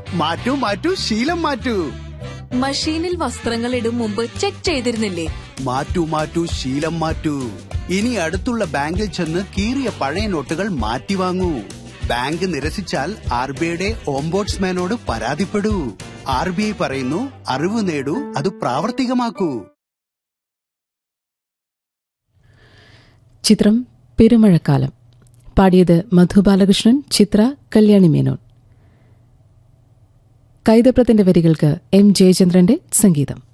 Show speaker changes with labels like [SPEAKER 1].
[SPEAKER 1] മാറ്റൂ മാറ്റൂ ശീലം മാറ്റൂ.
[SPEAKER 2] മഷീനിൽ വസ്ത്രങ്ങൾ ഇടും മുമ്പ് ചെക്ക് ചെയ്തിരുന്നില്ലേ?
[SPEAKER 1] മാറ്റൂ മാറ്റൂ ശീലം മാറ്റൂ. ഇനി അടുത്തുള്ള ബാങ്കിൽ ചെന്ന് കീറിയ പഴയ നോട്ടുകൾ മാറ്റി വാങ്ങൂ. ബാങ്ക് നിരസിച്ചാൽ RBIയുടെ ഓംബോഡ്സ്മാനോട് പരാതിപ്പെടൂ. RBI പറയുന്നു, അറിവ് നേടൂ, അത് പ്രാവർത്തികമാക്കൂ.
[SPEAKER 3] ചിത്രം പെരുമഴക്കാലം. പാടിയത് മധു ബാലകൃഷ്ണൻ, ചിത്ര, കല്യാണി മേനോൻ. കൈതപ്രത്തിന്റെ വരികൾക്ക് M. ജയചന്ദ്രന്റെ സംഗീതം.